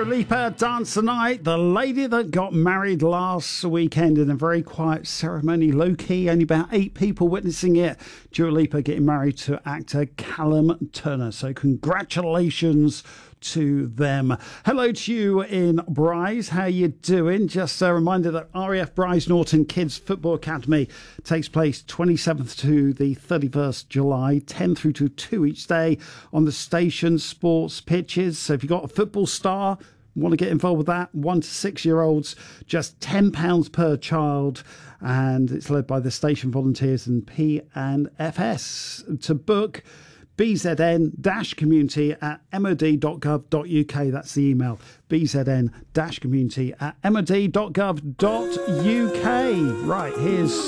Lipa, Dance the Night, the lady that got married last weekend in a very quiet ceremony, low-key, only about 8 people witnessing it. Dua Lipa getting married to actor Callum Turner. So congratulations to them. Hello to you in Bryce. How you doing? Just a reminder that RAF Bryce Norton Kids Football Academy takes place 27th to the 31st July, 10 through to 2 each day on the station sports pitches. So if you've got a football star, want to get involved with that, 1 to 6 year olds, just £10 per child, and it's led by the station volunteers and P&FS. To book, bzn-community@mod.gov.uk. That's the email, bzn-community@mod.gov.uk. Right, here's